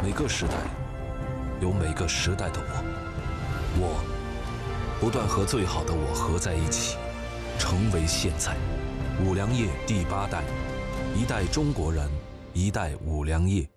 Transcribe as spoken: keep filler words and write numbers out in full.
每个时代有每个时代的我，我不断和最好的我合在一起，成为现在。五粮液第八代，一代中国人，一代五粮液。